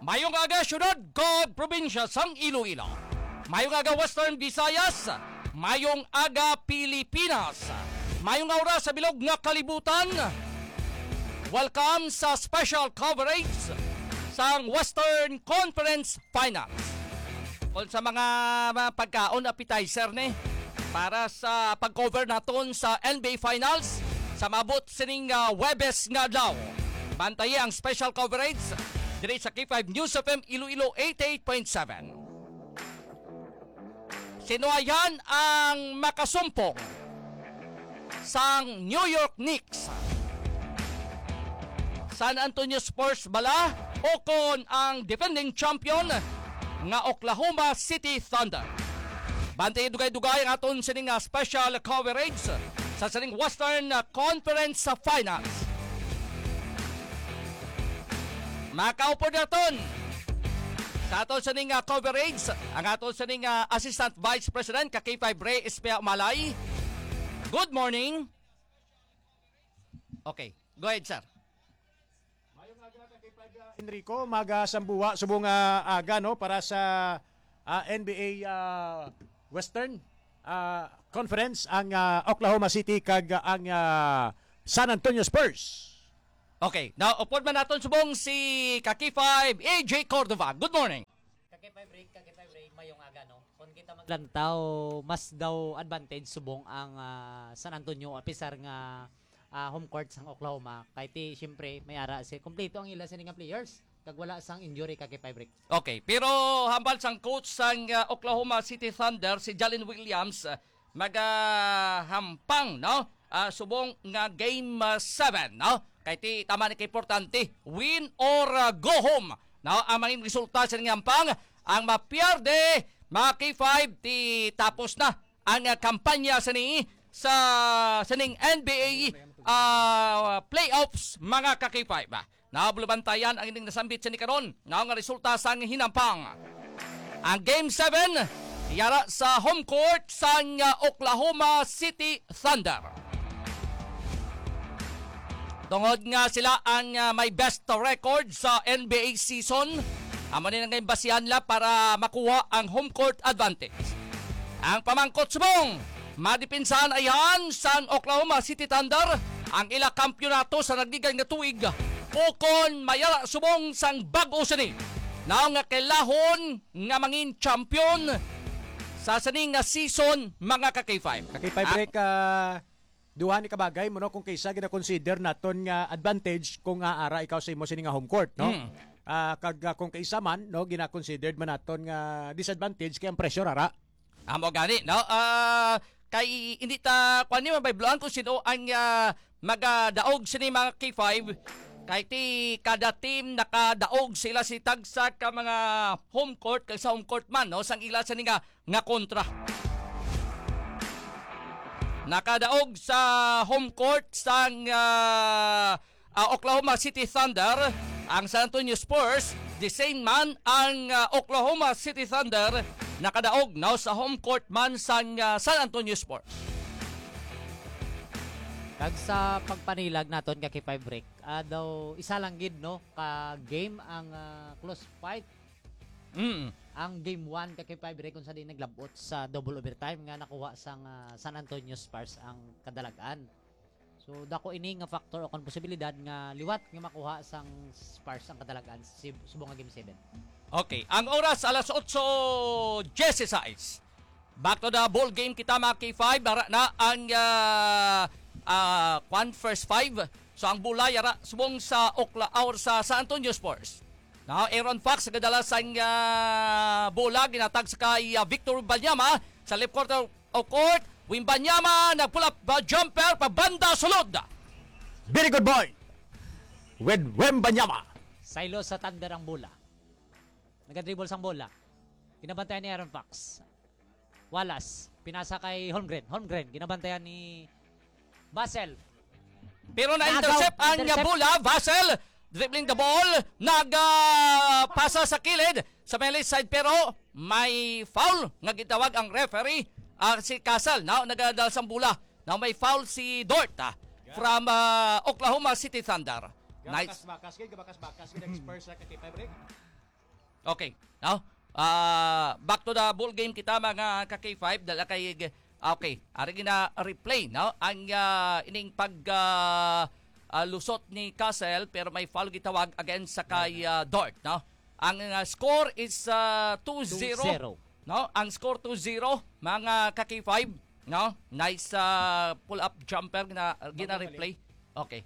Mayong aga syudad kag probinsya sang Iloilo. Mayong aga Western Visayas. Mayong aga Pilipinas. Mayong oras sa bilog nga kalibutan. Welcome sa special coverage sang Western Conference Finals. Kung sa mga pagkaon appetizer ni para sa pag-cover naton sa NBA Finals sa mabot sining Webes nga daw. Bantaye ang special coverage diri sa K5 News FM Iloilo 88.7. Sinuayan ang makasumpong sang New York Knicks. San Antonio Spurs bala o kon ang defending champion nga Oklahoma City Thunder. Bantay dugay-dugay ang aton sining special coverage sa sining Western Conference Finals. Makaupo naton sa aton sining coverage ang aton sining Assistant Vice President K5 Ray Espea Malay. Good morning. Okay, go ahead sir. Enrico, magasambuwa subong aga no para sa NBA Western Conference ang Oklahoma City kag ang San Antonio Spurs. Okay, now upod man naton subong si Kaki5 AJ Cordova. Good morning. Kaki5 Ray, mayong aga no. Kung kita maglantaw, mas daw advantage subong ang San Antonio apisar nga home court sang Oklahoma. Kay ti syempre may ara si kompleto ang ila sining players kag wala sang injury Kaki5 Ray. Okay, pero hambal sang coach sang Oklahoma City Thunder si Jalen Williams magahampang no. Subong nga game 7 no. Kay ti tama ni kay importante win or go home. No, ang maging resulta sa ngampang ang mapierde mga K5 ti tapos na ang kampanya sa ning NBA playoffs mga K5. Nabulubantayan ang ining nasambit sa ni karon nga ang resulta sa hinampang. Ang game 7 yara sa home court sa Oklahoma City Thunder. Tungod nga sila ang may best record sa NBA season, amo nila ngayon basihan la para makuha ang home court advantage. Ang pamangkot subong, madipinsahan ayan sa Oklahoma City Thunder ang ila kampyonato sa nagdigay nga tuig ukon mayara subong sang bag-o sini. Naong nga kailahon nga mangin champion sa saning nga season mga K5. Kaki-5 break duha ni kabagay mo no kung kaysa gina-consider naton nga advantage kung ara ikaw sa imo sini nga home court no. Kag kung kaysa man no gina-considered man naton nga disadvantage kay ang pressure ara. Amo gani no. Kay hindi ta kuan ni mabibloan kung sino ang magadaog sini mga K5 kay ti kada team nakadaog sila si tagsa ka mga home court kay sa home court man no sang ila sa nga kontra. Nakadaog sa home court sang Oklahoma City Thunder ang San Antonio Spurs. The same man ang Oklahoma City Thunder nakadaog now sa home court man sang San Antonio Spurs. Kag sa pagpanilag naton Kaki5 Break, daw isa lang gid no ka game ang close fight. Ang game 1 Kaki5 Break kung sa di naglabot sa double overtime nga nakuha sang San Antonio Spurs ang kadalagan. So dako ini nga factor o kon posibilidad nga liwat nga makuha sang Spurs ang kadalagan subong nga game 7. Okay, ang oras alas 8:16. Back to the ball game kita mga K5 bara na ang first 5. So ang bulay ara subong sa Oklahoma sa San Antonio Spurs. Now, Aaron Fox gadala sang bola ginatag sa kay Victor Wembanyama sa left quarter of court. Wembanyama nagpull up jumper pa banda sulod. Very good boy. With Wembanyama. Silo sa Thunder ang bola. Nagadribble sang bola. Ginabantayan ni Aaron Fox. Wallace pinasa kay Holmgren ginabantayan ni Vassell. Pero na-intercept ang bola, Vassell dribbling the ball, pasa sa kilid sa Melee side pero may foul nga gitawag ang referee si Castle. Now nagadal sang bola. Now may foul si Dort from Oklahoma City Thunder. Bakas-bakas kay Spurs sa Kaki-5 break. Okay. Now, back to the ball game kita mga ka-K5 dala kay okay, ari gina replay no ang ining pag lusot ni Castle pero may foul gitawag against sa kay Dort no. Ang score is 2-0. 2-0. No, ang score 2-0 mga ka-K5 no. Nice pull up jumper gina replay. Okay.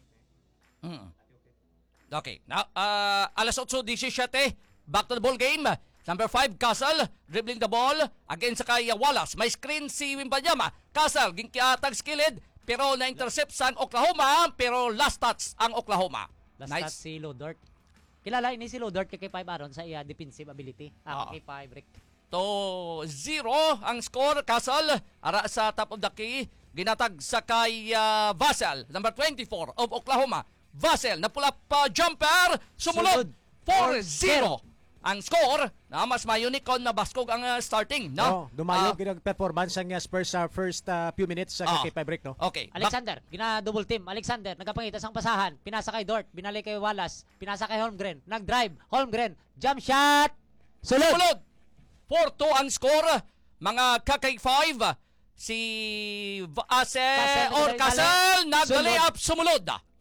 Okay. Now, alas 8:17, back to the ball game. Number 5, Castle, dribbling the ball against sa kay Wallace. May screen si Wimbanyama. Castle, ginkiatag skilled, pero na-intercept sa Oklahoma, pero last touch ang Oklahoma. Last Nice. touch si Lodort. Kilala ini si Lodort kay 5 aron sa iya defensive ability. Kay 5 break. To 0 ang score, Castle, ara sa top of the key. Ginatag sa kay Vassell, number 24 of Oklahoma. Vassell, na pull up jumper, sumulod, 4-0. Ang score, na mas may unicorn na baskog ang starting, no? Dumayog ginag performance ang Spurs sa first few minutes sa K5 break, no? Okay. Alexander, gina-double team. Alexander, nagapangita sang pasahan. Pinasa kay Dort, binalik kay Wallace. Pinasa kay Holmgren. Nag-drive. Holmgren, jump shot. Sulod! 4-2 ang score. Mga KK5, si Castle, nag-lay up, sumulod.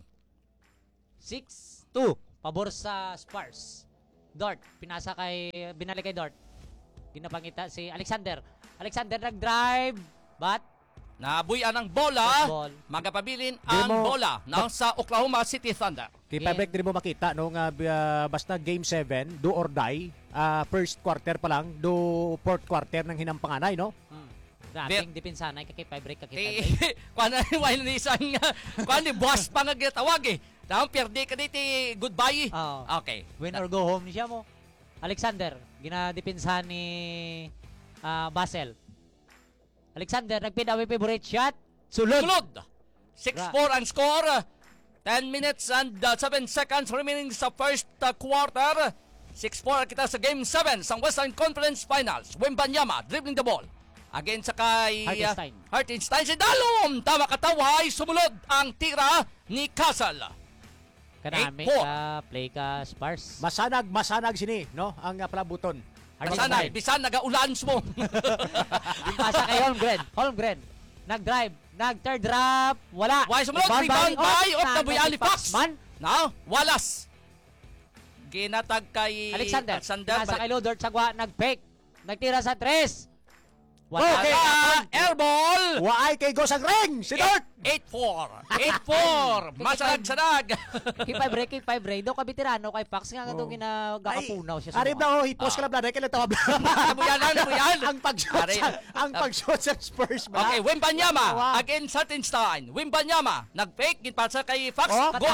6-2. Pabor sa Spurs. Dort, binalik kay Dort. Ginapangita si Alexander. Alexander nag-drive, but Nabuyan ang bola, ball. magapabilin Di ang mo- bola no, sa Oklahoma City Thunder. K5 break din mo makita no nga basta game 7 do or die, first quarter pa lang do fourth quarter ng hinampanganay, no? dating dipinsanay kay 5 break kay 5 Eh, break. kuan na wala ni isang kuan ni boss pa nga gitawag eh. Daw perdi ka dito goodbye. Oo. Okay. Win or go home ni siya mo. Alexander, ginadipinsahan ni Basel. Alexander, nagpin away favorite shot. Sulod. 6-4 ang score. 10 minutes and 7 seconds remaining sa first quarter. 6-4 kita sa Game 7 sa Western Conference Finals. Wembanyama dribbling the ball. Again sa kay Hartenstein. Si Dalom! Tama kataway. Sumulod ang tira ni Castle. Kanami 8-4. ka, play ka, Spurs. Masanag sini, no? Ang palabuton. Kasanay, bisan nagaulans mo. Yung pasa kay Holmgren. Holmgren, nag-drive, nag-third drop, wala. Why sumulod? Rebound by of the Buyali Fox. Man. Now, Wallace. Ginatag kay Alexander, nasa balik- kay Lodort, sagwa, nag-fake. Nagtira sa tres. Wala. Okay. Airball. Waay kay Gosang Ring! Si Dort! 8-4. 8-4. Masanag-sanag. Kay 5 break, kay 5 break. Daw ka veterano kay Pax nga nga Oh. ginagapunaw siya sa Arib na hipos ka lang blanay kay tawag. Nabuyan. Ang pag-shot sa Spurs ba? Okay, Wembanyama Wow. against Hartenstein. Wembanyama nag-fake ginpasa kay Fox. Oh, Go.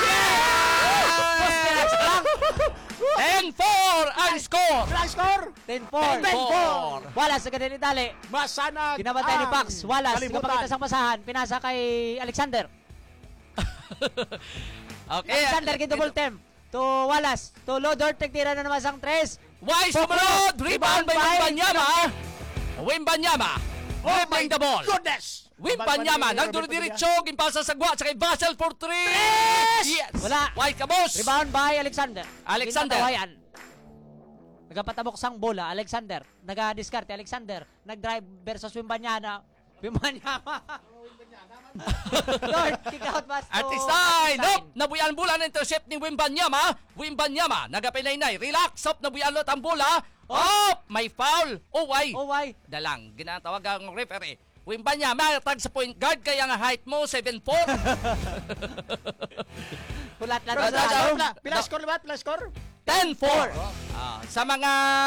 Post lang. 10-4 ang score. Ang score! 10-4. 10-4. Wala sa ganun Dali. Masanag Ginabantay ni ang Pax. Wallace, kalibutan. nagpakita sa pasahan. Pinasa kay Alexander. Okay. Alexander, double team. To Wallace. To Lodort, nagtira na naman sang tres. Wise sumunod. Rebound by Wembanyama. Wembanyama. Dribbling the ball. Goodness! Wembanyama nagduro-diretso ginpasa sa gwa sa kay Basel for 3. Yes. Wala. Wise ka boss. Rebound by Alexander. Alexander. Ginatawayan. Nagapatabok sang bola. Alexander. Naga-discarte. Alexander. Nag-drive versus Wimbanyama. Lord, kick out pass to Hartenstein. Nope. Nabuyan bola na intercept ni Wembanyama. Wembanyama nagapilay-nay. Relax. Up. Nabuyan lot ang bola. Oh, may foul. Oh, why? Oh, why? Dalang. Ginatawag ang referee. Wembanyama tag sa point guard kaya nga height mo 7'4". Kulat lang Pero sa along. pila score ba? Pila score? 10-4. Sa mga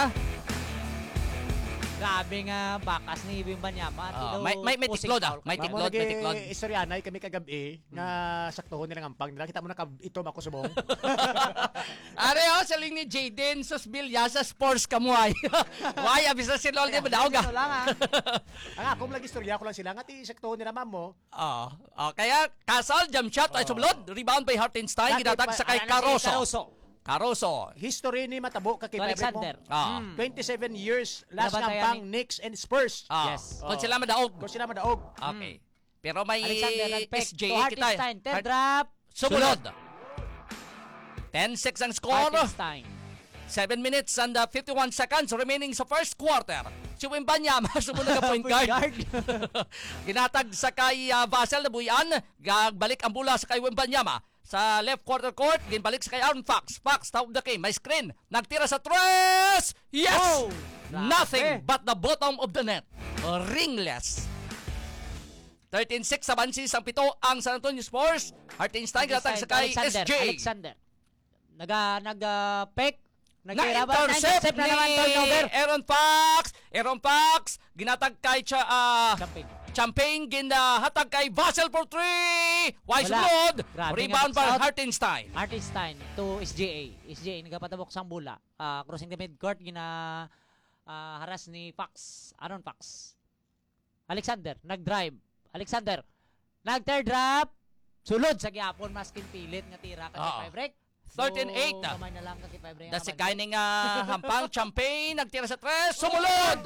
Grabe nga bakas ni Wimbanyama. may tiklod May tiklod, may tiklod. Istoryanay kami kagabi nga saktohon nilang ampang nila. Kita mo na itom ako subong. Are sa ling ni Jaden sus Bilya sa sports kamuay. Why abisa si Lol di ba daw ga? Ito lang Ang ako lang istorya ko lang sila nga ti saktohon nila ma'am mo. Kaya Castle jump shot ay sublod, rebound by Hartenstein ginatag sa kay Caroso. Caroso. History ni matabo ka kay Alexander. 27 years last Nabantayan ampang Knicks and Spurs. Yes. Kung sila madaog. Kung sila madaog. Okay. Pero may Alexander nag-pick SJ to Hartenstein. Third drop. Sumunod. 10-6 ang score. Hartenstein. 7 minutes and 51 seconds remaining sa first quarter. Si Wembanyama, sumunod na point guard. Ginatag sa kay Vassell na buyan. Balik ang bola sa kay Wembanyama. Sa left quarter court, ginbalik sa kay Aaron Fox. Fox, top of the game, may screen. Nagtira sa tres! Yes! Oh! Nothing but the bottom of the net. Ringless. 13-6 sa bansis ang pito ang San Antonio Spurs. Hartenstein ginatag sa kay SJ. Alexander. Nag-pek. Na-intercept na naman turnover. Aaron Fox, ginatag kay Jumping. Champagne, ginahatag kay Vassell for 3. Wise Wala. Blood. Grabe Rebound nga, by out. Hartenstein. Hartenstein to SJA. SJA nagapatabok sang bola. Crossing the midcourt haras ni Fox. Aaron Fox. Alexander nag-drive. Alexander nag-third drop. Sulod sa gyapon maskin pilit nga tira ka Oo. kay break. 13-8. Kamay na lang ka kay break. Dasi kay ning hampang Champagne, nagtira sa 3, sumulod.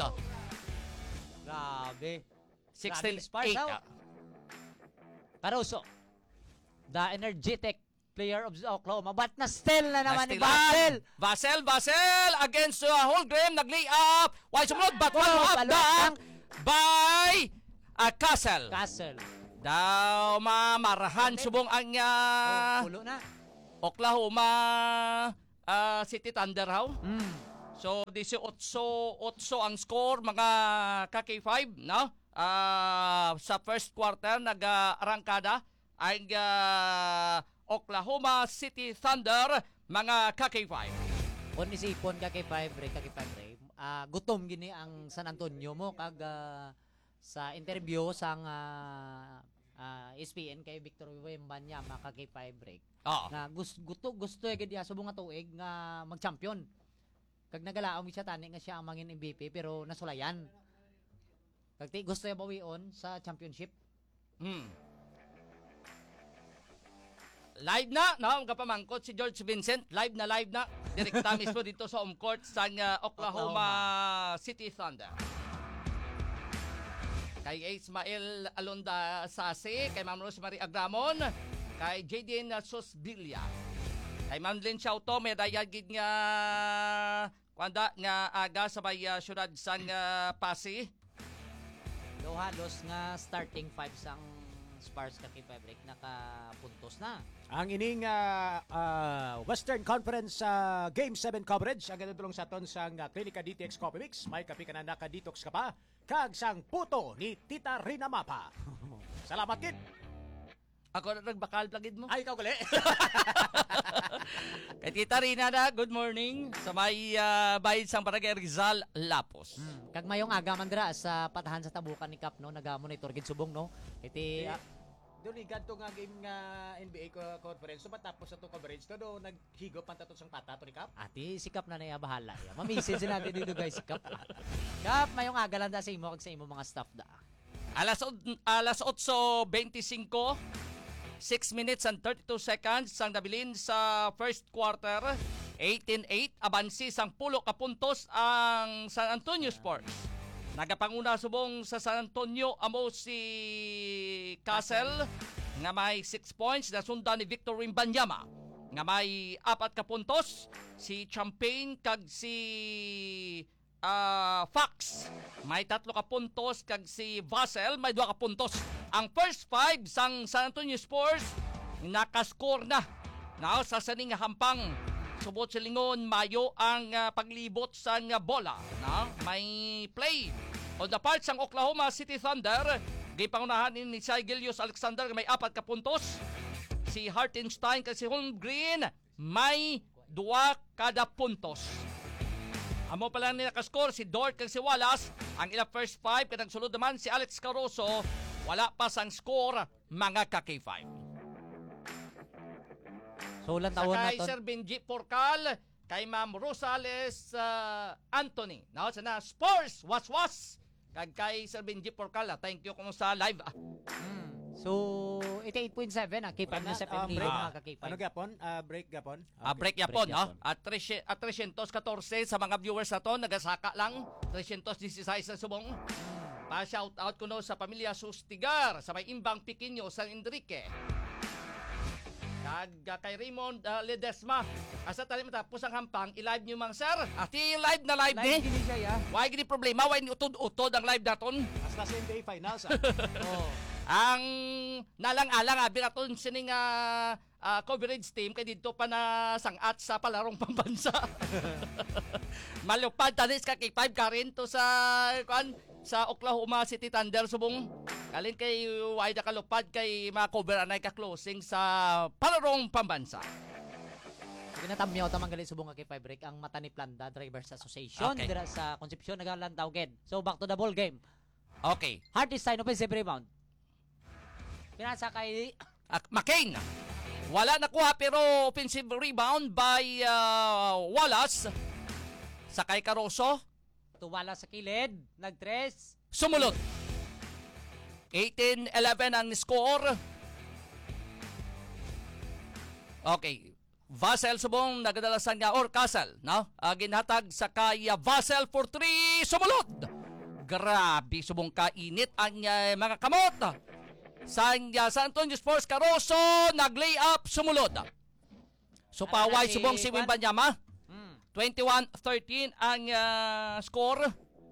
Grabe. 16-8. Caruso. The energetic player of Oklahoma. But na-steal na naman ni Vassell. Vassell against Holmgren, nag-lay up. Wise sumunod, but one up down by Castle. Daw mamarahan subong ang Pulo na. Oklahoma City Thunder how? So 18-8 ang score mga KK5 no? Sa first quarter nag-arangkada ang Oklahoma City Thunder mga KK5. Kung isipon ka kay break, gutom gini ang San Antonio mo kag sa interview sang ESPN kay Victor Wembanyama kag kay break. Na gusto gid ya subong nga tuig nga mag-champion. Kag nagalaom siya tani nga siya ang mangin MVP pero nasulayan. Kag gusto ya bawion sa championship. Live na, no? Ang kapamangkot si George Vincent. Live na. Direkta mismo dito sa home court sa Oklahoma City Thunder. Kay Ismael Alonda Sase, kay Ma'am Rosemary Agramon, kay Jaden Sosbilia. Kay Ma'am Lynn Shauto, may dayagid nga kwanda nga aga sa may syudad sang Pasig. Halos nga starting 5 sang Spurs ka kay break nakapuntos na. Ang ining Western Conference Game 7 coverage ang ganitulong sa aton sang Clinica DTX Coffee Mix. May kapi ka na naka-detox ka pa. Kag sang puto ni Tita Rina Mapa. Salamat kid. Ako na nagbakal plagid mo. Ay, ikaw gali. Kay Tita Rina na, good morning. Sa may bayid sang Barangay Rizal, Lapos. Kag mayong aga man dira sa patahan sa tabukan ni Cap no, naga-monitor gid subong no. Iti Doon ganto nga game nga NBA conference. So matapos sa itong coverage do naghigop ang tatot sang pata to ni Cap. Ati si Cap na naya bahala. Mamisage natin dito guys si Cap. Cap mayong aga lang da sa imo kag sa imo mga staff da. Alas 8:25, 6 minutes and 32 seconds sang nabilin sa first quarter. 18-8, abansi sang pulo ka puntos ang San Antonio Spurs. Nagapanguna subong sa San Antonio amo si Castle nga may 6 points, nasundan ni Victor Wembanyama nga may 4 ka puntos, si Champagne kag si Fox may 3 ka puntos, kag si Vassell may 2 ka puntos. Ang first 5 sang San Antonio Spurs nakascore na sa saning hampang. Subot sa lingon mayo ang paglibot sa bola na may play on the part sang Oklahoma City Thunder. Gipangunahan ni Shai Gilgeous-Alexander may 4 ka puntos, si Hartenstein kag si Holmgren may 2 kada puntos. Amo pa lang ni nakascore si Dort kag si Wallace. Ang ilang first 5 kanang sulod naman si Alex Caruso, wala pa sang score mga ka-K5. So ulan tawon Sa kay naton. Sir Benji Porcal, kay Ma'am Rosales Anthony. Now sa na Spurs was kag kay Sir Benji Porcal. Thank you kung sa live. So 88.7 K5 na sa Pemli mga ka-K5. Ano gapon? Break gapon? Break yapon, break no? At 314 sa mga viewers nato, nagasaka lang. 316 sa subong. Pa-shout out ko no sa pamilya Sustigar sa may Imbang Piquinho, San Enrique. Kag kay Raymond Ledesma. Asa tali matapos ang hampang, i-live niyo mang sir. Ati live na live Live ni. gini siya ya. Why gini problema, why ni utod-utod ang live daton. Hasta sa NBA Finals. Oh. Ang nalang-alang abi naton sining coverage team kay dito pa na sangat sa palarong pambansa. Malupad tanis ka kay 5 karin to sa Oklahoma City Thunder subong. Kalin kay wide kalupad kay ma-cover anay ka closing sa palarong pambansa. Ginatamyaw tamang gali subong kay 5 break ang mata ni Planda Drivers Association Okay. dira sa Concepcion nagalantaw gid. So back to the ball game. Okay. Hard is sign offensive rebound. Pinasa kay McCain. Wala nakuha pero offensive rebound by Wallace. Sakay Caroso. tuwala sa kilid, nag-tres. Sumulot. 18-11 ang score. Okay. Vassell subong nagadalasan nga or Castle, no? Ginhatag sa kay Vassell for 3. Sumulot. Grabe subong kainit ang mga kamot. San Antonio Sports Caroso nag-lay up sumulod. So paway subong si Wimbanyama. 21-13 ang score.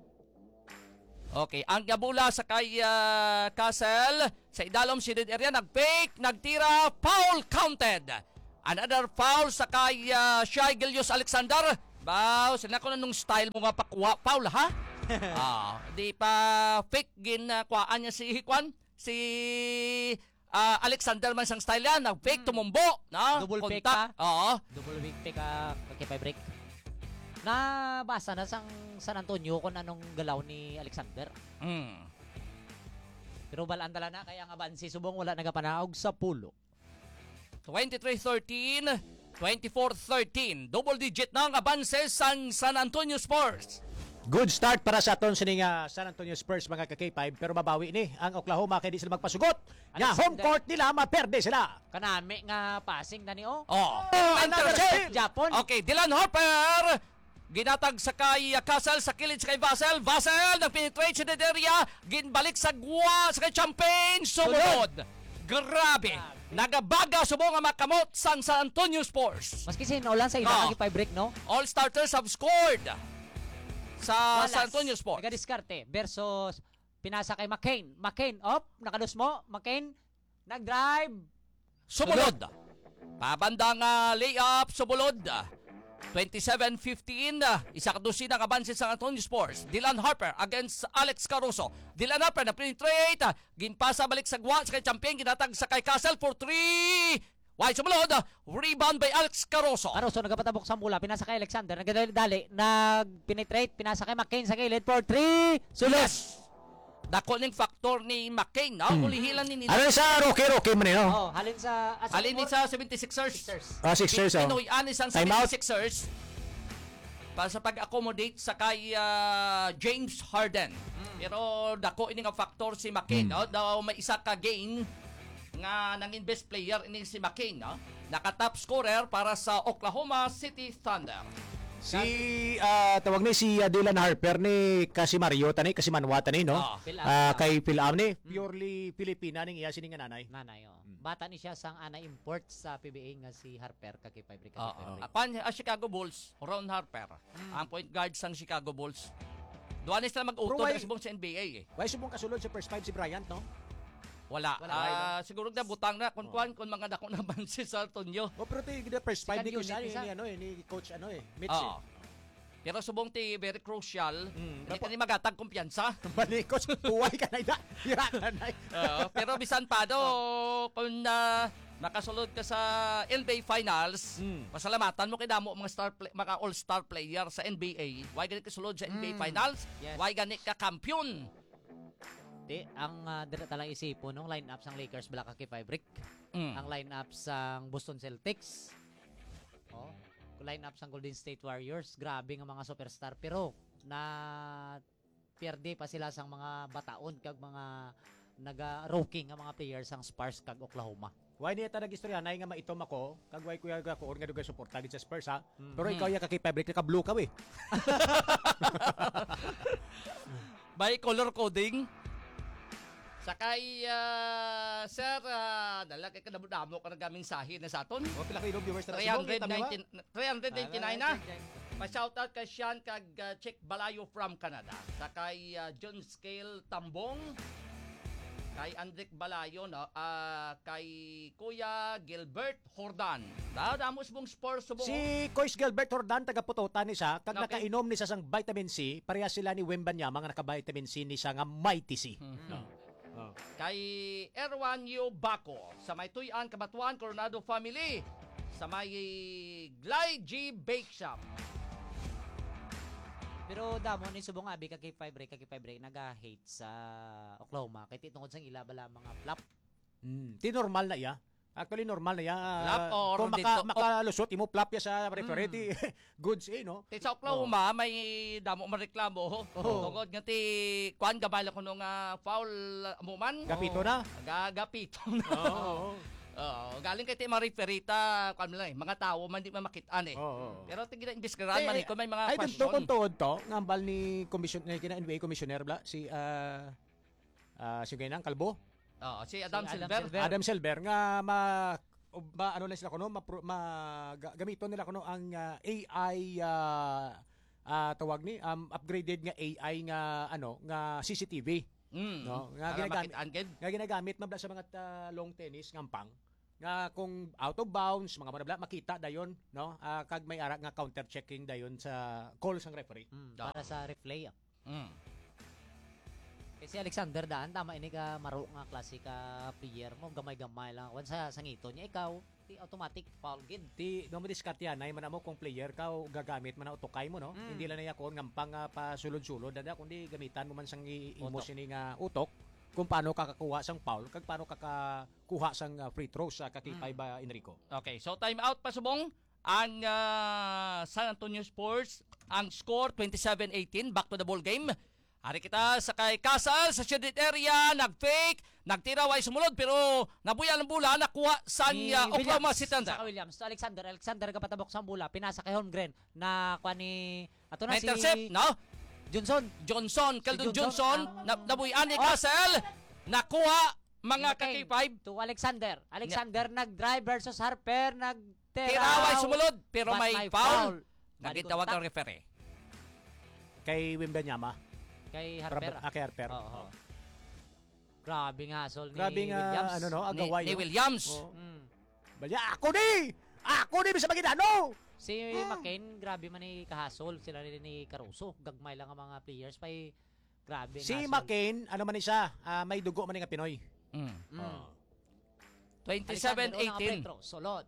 Okay, ang gabula sa kay Castle sa idalom si Dead Area nag-fake, nagtira, foul counted. Another foul sa kay Shai Gilius Alexander. Baw, sila ko na nung style mo nga pakuha. Foul ha? Di pa fake ginakuhaan niya si Hikwan. Si Alexander man sang style yan. Nag-fake tumumbo. No? Double fake Contact. pa? Oo. Double week pick kay break. Nabasa na sang San Antonio kung anong galaw ni Alexander. Pero balaan tala na kaya nga bansi subong wala nagapanaog sa pulo. 23-13, 24-13. Double digit na ang abanses sang San Antonio Spurs. Good start para sa aton sining San Antonio Spurs mga ka-K5 pero mabawi ni ang Oklahoma kay di sila magpasugot. Nga home court nila maperde sila. Kanami nga passing na ni o. Another save! Japon. Okay, Dylan Harper. Ginatag sa kay Castle sa kilid sa kay Vassell. Vassell nag-penetrate sa dead area. Ginbalik sa gwa sa kay Champagne. Sumunod. Grabe. Nagabaga subong ang makamot sang San Antonio Spurs. Maski sinulan sa ilang kay break no. All starters have scored sa San Antonio Spurs. Nagadiskarte versus pinasa kay McCain. McCain up, nakadus mo. McCain nag-drive. Subulod. Pabandang layup, subulod. 27-15, isa kadusin ang abansin sa Antonio Spurs. Dylan Harper against Alex Caruso. Dylan Harper na penetrate, ginpasa balik sa gwa, sa kay Champion, ginatag sa kay Castle for 3. Why sumulod? Rebound by Alex Caruso. Caruso nagapatabok sa mula, pinasa kay Alexander, nagdali-dali, nag-penetrate, pinasa kay McCain sa gilid for 3. Sulos. Yes. Dako ning factor ni McCain, no? Ulihilan ni nila. Ano sa Rocky man no? Oh, halin sa Alin ni sa 76ers. Sixers oh. Pinuy-anis ang Time out. 76ers para sa pag-accommodate sa kay James Harden. Pero dako ini nga factor si McCain, no? Daw may isa ka gain nga nangin best player ini si McCain, no? Naka-top scorer para sa Oklahoma City Thunder. Si tawag ni si Dylan Harper ni kasi Mario tani kasi Manwa tani no. Kay Phil-Am ni purely Filipina ning iya sining nga nanay. Nanay, oh. Bata ni siya sang ana import sa PBA nga si Harper kay Fibre kay Apan Chicago Bulls, Ron Harper, ang point guard sang Chicago Bulls. Duwa ni sila mag-utod sa subong sa NBA eh. Why subong kasulod sa first five si Bryant no? Wala. Siguro na butang na kung mga dako na bansi sa Antonio. Pero the first five ni Second Coach unit, ni ano ni Coach Mitch. Pero subong ti very crucial. Hindi ka ni magatag kumpiyansa. Bali Coach, buhay ka na ida. Pero bisan pa do kung nakasulod ka sa NBA Finals, pasalamatan mo kay damo mga all-star player sa NBA. Why ganit ka sulod sa NBA Finals? Yes. Why ganit ka kampiyon? Di, ang dira talang isipon nung lineup sang Lakers bala kay Fibre. Ang lineup sang Boston Celtics. Oh, lineup sang Golden State Warriors, grabe nga mga superstar pero na pierde pa sila sang mga bataon kag mga naga-rookie nga mga players sang Spurs kag Oklahoma. Why niya ta nagistorya nay nga maitom ako, kag why kuya ko nga dugay suporta gid sa Spurs ha. Pero ikaw ya kay Fabric ka blue ka we. By color coding. Sakay, sir, dalaki ka damo ka nagaming sahi na sa aton. O, pila kayo viewers na sa 399 na. Pa-shoutout kay Sean kag Chick Balayo from Canada. Sakay John Scale Tambong. Kay Andrick Balayo, no? Kay Kuya Gilbert Hordan. Damos mong sport subong. Si Coach Gilbert Hordan, taga Pututan ni siya, kag Okay. nakainom ni sa sang vitamin C, pareha sila ni Wembanyama nga naka-vitamin C ni siya nga Mighty C. No. Oh. Kay Erwan Yu Bako. Sa may Tuyan, Kabatuan, Coronado Family. Sa may Glide G Bake Shop. Pero damo ni subong abi kay 5 break naga-hate sa Oklahoma kay tungod sang ila bala mga flop. Ti normal na iya. Actually normal na iya. Flop or kung dito- makalusot imo flop ya sa referee ti goods no. Ti sa Oklahoma, may damo mareklamo. Tungod nga ti kuan gabala ko nung foul amuman. Gapito na. Gagapito na. Oo. Galing kay ti ma-referita, kuan lang mga tao man di makitaan eh. Oo. Pero tingin na imbestigahan man ko may mga ay question. tunto kung tuod to ngambal ni kina NBA commissioner bla si si Gainang Kalbo. Si Adam Si Adam Silver. Silver. Adam Silver nga ano lang sila kuno gamiton nila kuno ang AI tawag ni upgraded nga AI nga nga CCTV no nga ginagamit Angkid. nga ginagamit mabla sa mga long tennis ngampang nga kung out of bounds mga manabla makita dayon no kag may ara nga counter checking dayon sa call sang referee. Para sa replay. Mm. Kasi Alexander Daan tama ini ka maro nga klase ka player mo gamay-gamay lang wan sa sangito niya ikaw ti automatic foul gid. Ti no mo diskarte yan ay manamo kung player ka o gagamit man na utokay mo no hindi lang na yakon ngampang pasulod-sulod dada kundi gamitan mo man sang imo Utok. sini nga utok kung paano kakakuha sang foul kag paano kakakuha sang free throws sa kakipay ba Enrico. Okay, so time out pa subong ang San Antonio Spurs. Ang score 27-18, back to the ball game. Hari kita sa kay Casal sa shaded area, nag-fake, nagtira way sumulod pero nabuya ng bola nakuha sa Oklahoma City Thunder. Saka Williams to Alexander kapatabok sa bola pinasa kay Holmgren na kuha ni ato na si Na-intercept, no? Johnson. Keldon Johnson, Johnson, nabuyan ni Casal, nakuha mga McCain kaki-5. to Alexander nag-drive versus Harper Tiraway sumulod pero but may foul. Balik Nagitawag kontak ang referee. Kay Wembanyama. kay Harper. Kay Harper. Oo. Grabe nga hasol ni Grabe nga Williams. agaway. Ni no? Williams. Oo. Mm. Balya ako ni bisa magidano. Si McCain, grabe man ni kahasol. Sila rin ni Caruso. Gagmay lang ang mga players. Pa'y grabe Si nga hasol. McCain ano man ni siya may dugo man nga Pinoy. Mm. Mm. 27-18. Solod.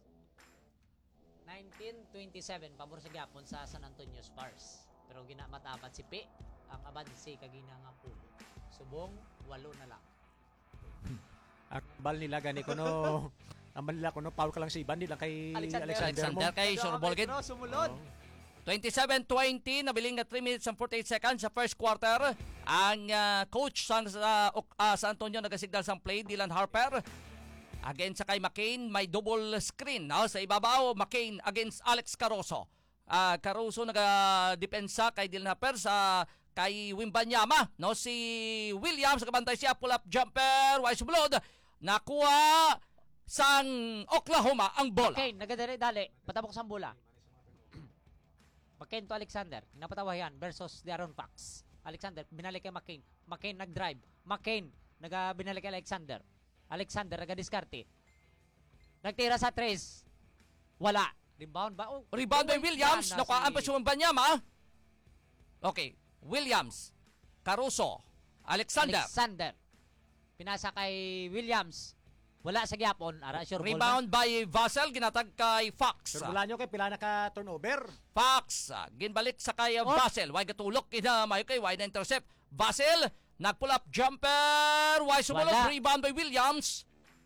19-27. Pabor sa Gapon sa San Antonio Spurs. Pero ginamatapat si P. Ang abansi kagina nga pulo. Subong, 8 na lang. Akbal nila gani ko no. Amal nila ko no foul ka lang si Iban nila kay Alexander mo. Alexander kay Surbol gid. Sumulod. 27-20, nabiling na 3 minutes and 48 seconds sa first quarter. Ang coach sa San Antonio nagasignal sang play, Dylan Harper. Against sa kay McCain, may double screen. No? Sa ibabaw, McCain against Alex Caruso. Caruso nag-depensa kay Dylan Harper sa kay Wembanyama. No? Si Williams, nakabantay siya, pull-up jumper, wise blood. Nakuha sang Oklahoma ang bola. McCain, nagadali-dali. Patabok sa bola. McCain to Alexander. Napatawayan versus De'Aaron Fox. Alexander, binalik kay McCain. McCain nag-drive. McCain, binalik kay Alexander. Alexander, nag-diskarte. Nagtira sa 3. Wala. Rebound ba? Oh, Rebound by Williams. Nakuhaan pa si Wembanyama. Okay. Williams. Caruso. Alexander. Pinasa kay Williams. Wala sa gyapon. Ara, sure ball Rebound by Vassell. Ginatag kay Fox. Sure nyo kay pila na ka turnover. Fox. Ginbalik sa kay Vassell. Why gatulok. Mayo kay why na intercept. Vassell. Nag-pull up jumper. Why sumulog. Wala. Rebound by Williams.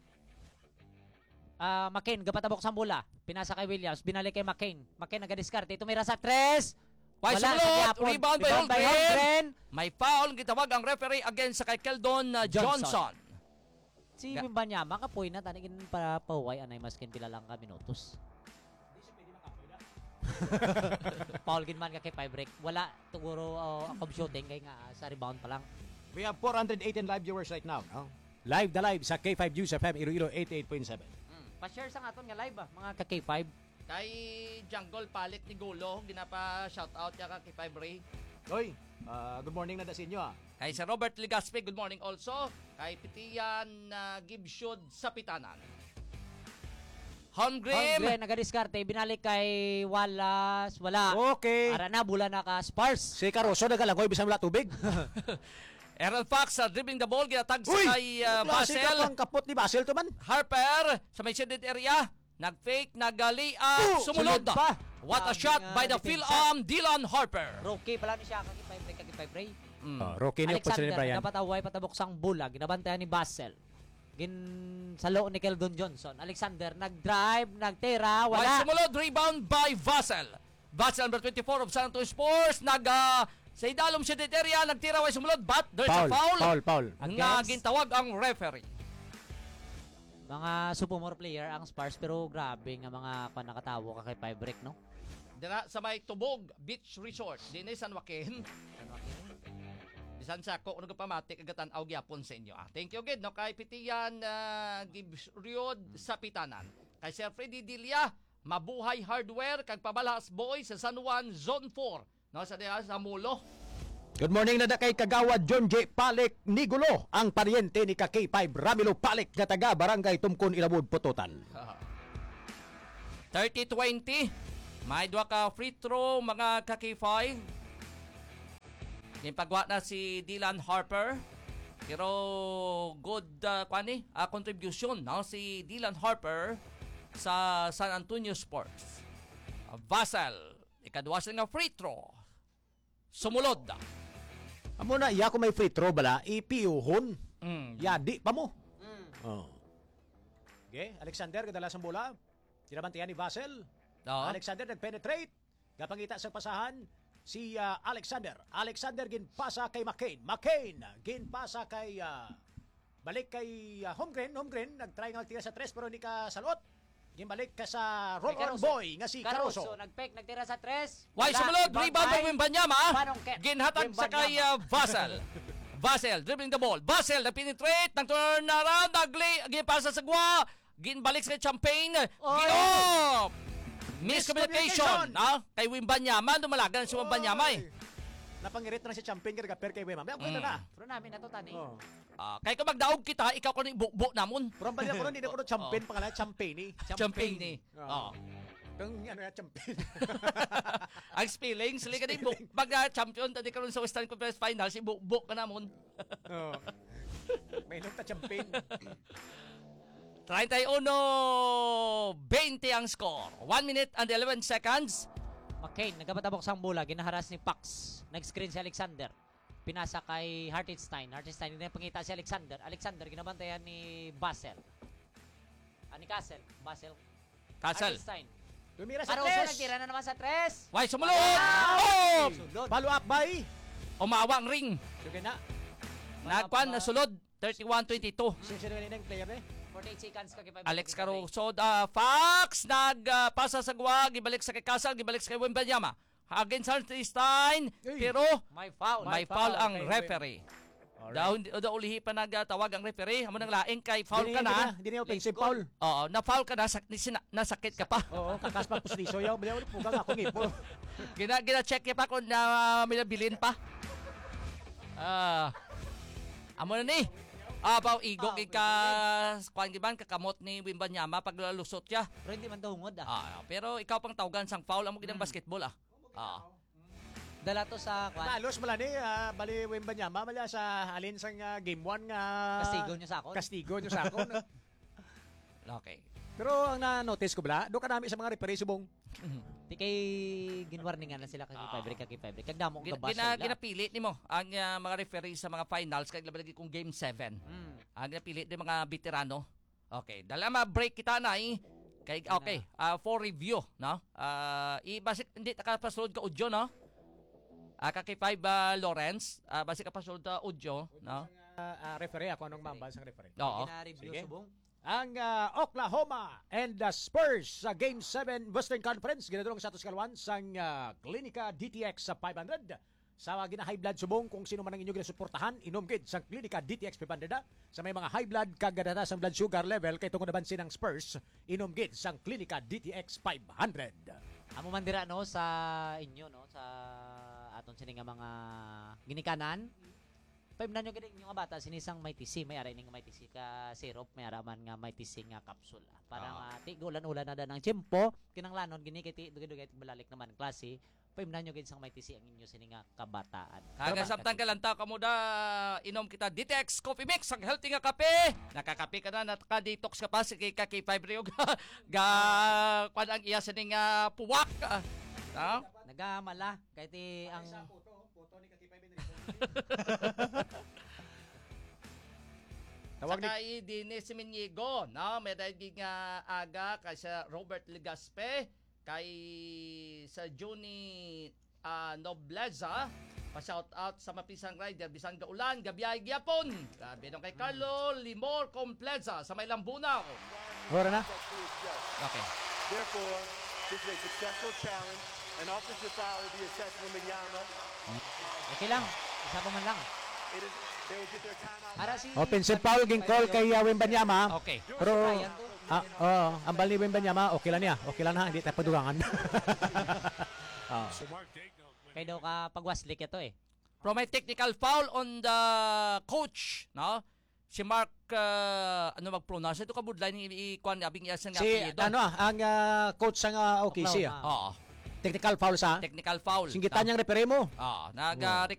McCain, gapatabok sa bola. Pinasa kay Williams. Binalik kay McCain. McCain nagadiskarte. Tumira sa 3. Why Wala sa sumulog. gyapon. Rebound by Holmgren. Holmgren. May foul. Gitawag ang referee against sa kay Keldon Johnson. Si Wembanyama kapoy na tanigin para paway anay maskin pila lang ka minutos. Paul Ginman ka kay 5 break. Wala siguro ang shooting kay nga sa rebound pa lang. We have 418 live viewers right now. No? live na live sa K5 News FM Iloilo 88.7. Pa-share sa aton nga live mga ka-K5. Kay Jungle Palit ni Gulo, ginapa shoutout niya ka kay 5 Ray. Oy, good morning na da sa inyo Kay si Robert Ligaspe, good morning also. Kay Pitian Gibshod sa Pitanan. Hongrim, Hongre, nagadiskarte, binalik kay Wallace, wala. Okay. Ara na, bula na ka Spars. Si Caruso nagalangoy bisan wala tubig. Aaron Fox dribbling the ball, ginatag sa Uy! kay Klase ka Basel. pang kapot ni Basel to man. Harper sa may shaded area, nag-fake, nag-layup, sumulod. sunod pa. What a Daming, shot by the depensa. Phil-Am Dylan Harper. Rookie pala ni siya, kaki-5 Ray. Rocky ni Opus ni Alexander, Brian. dapat away patabok sang bulag, ginabantayan ni Basel. Sa loob ni Keldon Johnson. Alexander, nag-drive, nagtira, While wala. sumulod, rebound by Vassel. Vassel number 24 of San Antonio Sports, sa idalom shaded area, nagtira, while sumulod, but there's a foul. Nga Against gintawag ang referee. mga sophomore player ang Spurs, pero grabe nga mga nakatawo ka kay 5 break, no? Dira sa may Tubog Beach Resort, din ay San Joaquin. Bisan sa ko ano pamati kagatan aw gyapon sa inyo. Thank you gid no kay Pitian Gibsriod sa Pitanan. Kay Sir Freddy Dilia, mabuhay hardware kag pabalas boy sa San Juan Zone 4. No sa diha sa Mulo. Good morning na kay Kagawad John J. Palik Nigulo, ang paryente ni K5 Ramilo Palik nga taga Barangay Tumkon Ilabud Pututan. 30-20. May duha ka free throw mga ka-K5. Gimpagwa na si Dylan Harper. Pero good contribution no si Dylan Harper sa San Antonio Sports. Vassel, ikaduwa nga free throw. Sumulod. Amo na iya ko may free throw bala ipiuhon. Yadi pa mo. Oh. Okay, Alexander kadala sa bola. Tinabantayan ni Vassel. No. Alexander nagpenetrate. Gapangita sa pasahan si Alexander ginpasa kay McCain. McCain ginpasa kay balik kay Holmgren. Holmgren nagtry nga tira sa tres pero hindi ka salot. Ginbalik ka sa roll-on boy nga si Caruso. Nag-pek, nagtira sa tres. Why sumulod, rebound by Wimbanyama. Panongket. Ginhatag sa kay Vassel. Vassel dribbling the ball. Vassel nag-penetrate, nag-turn around, gipasa sa gwa. Ginbalik sa Champagne. Ginop! Miscommunication. Kay Wimbanyama, dumalagan si Wimbanyama eh. Napangirit na si Champagne kada per kay Wema. Pero na. Pero namin natutani. Oh. Kay ka magdaog kita, ikaw ko ni bukbo namon. Pero ang balik ko nun, hindi ko Champagne pangalan, Champagne. Champagne ni. Kung ano ya Champagne. Ang spelling, sila ka ni mag-champion, tadi ka sa Western Conference Final, si bukbo ka namon. May nung Champagne. 31-20 ang score. 1 minute and 11 seconds. McCain, nagkapatabok sang bola, ginaharas ni Pax. Nag-screen si Alexander. Pinasa kay Hartenstein. Hartenstein, hindi pangita si Alexander. Alexander, ginabantayan ni Basel. Ni Castle. Basel. Castle. Hartenstein. Tumira sa Caruso, tres. nagtira na naman sa tres. Why, sumulod! Oh! Sulod. Follow up by. Umawa ang ring. Sige na. Nagpan, nasulod. 31-22. Sinsinuin na yung player eh. 48 seconds ka kay Alex Caruso, Fox, nagpasa sa gwa, gibalik sa kay Castle, gibalik sa kay Wimbanyama. Against Hartenstein, pero May foul. may foul ang referee. Daw ulihi pa nagtawag ang referee, amo nang laing kay foul ka na. Hindi na offensive foul. Oo, na-foul ka na, nasakit ka pa. Oo, kakas pa pustiso yaw. Bili ulit pugang ako ngipo. Gina-check pa kung minabilin pa. Amo na ni. Abaw igok ka kuan giban kakamot ni Wimbanyama pag lusot siya. Pero hindi man tuhungod Pero ikaw pang tawagan sang foul amo gidang basketball Dala to sa kwan. Talos mala ni bali Wimbanyama mala sa alin sang game 1 nga Kastigo nyo sa akon. Kastigo nyo sa akon. Okay. Pero ang na-notice ko bala, do kanami sa mga referee subong. Di kay ginwarningan na sila kay Fibre. Kag damo ang gabas. Ginapili nimo ang mga referee sa mga finals kay labalagi kung game 7. Ang ginapili di mga veterano. Okay, dala ma-break kita na kay okay, for review, no? Basic hindi ta pasulod ka audio, no? Kay 5 Lawrence, basic ka pasulod ka audio, no? Referee ako anong mambal sang referee. Oo. Gina-review Sige. subong. Ang Oklahoma and the Spurs sa Game 7 Western Conference ginadurong sa Tuscalwan sang Clinica DTX sa 500 Sa gina high blood subong kung sino man ang inyo ginasuportahan, inom gid sang klinika DTX 500. Sa may mga high blood kagadatas ang blood sugar level kay tungod nabansin ang Spurs, inom gid sang klinika DTX 500. Amo man dira no sa inyo no sa aton sini nga mga ginikanan. Paimnan nyo gid inyo nga bata sinisang may TC, may ara ning may TC ka syrup, may ara man nga may TC nga capsule. Para nga tigulan-ulan na ng tiempo, kinanglanon gini kay dugay-dugay balalik naman klase. Paimnan nyo gid sang may TC ang inyo sini nga kabataan. Kagasabtan ka lang ta kamuda inom kita DTX Coffee Mix ang healthy nga kape. Nakakape ka na naka-detox ka pa sige ka kay fiber yung ga kwan ang iya sa ning puwak. Nagamala kay ti ang Tawag ni Saka Dennis Siminigo, no? May dahil nga aga kay sa Robert Legaspe, kay sa Juni Nobleza, pa-shout out sa mapisang rider, bisang gaulan, gabiyay gyapon. Grabe nung kay Carlo Limor Compleza sa may Lambunaw. Ora na. Okay. Therefore, this is a successful challenge. An offensive foul will be assessed from Miyama. okay lang. Isa pa man lang. They will get their timeout. Para si Offensive foul ging call kay Wembanyama. Okay. Pero ang bali Wembanyama okay lang niya. Okay lang ha, hindi tayo padugangan. kay daw ka pagwaslik ito eh. From a technical foul on the coach, no? Si Mark ano mag-pronounce ito kabudlay ni ikwan abing yasan nga Si apelyido. ang coach sa OKC. Oklahoma. Oo. Technical foul sa. Technical foul. Singgitan niyang referee mo. Ah, nag